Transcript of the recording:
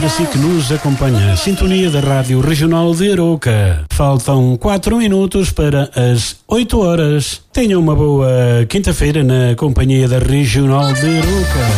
para si que nos acompanha. A sintonia da Rádio Regional de Arouca. Faltam 4 minutos para as 8 horas. Tenha uma boa quinta-feira na companhia da Regional de Arouca.